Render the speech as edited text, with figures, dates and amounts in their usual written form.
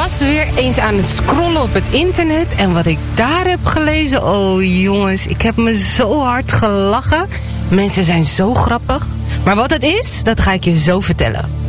was weer eens aan het scrollen op het internet. En wat ik daar heb gelezen, oh jongens, ik heb me zo hard gelachen. Mensen zijn zo grappig. Maar wat het is, dat ga ik je zo vertellen.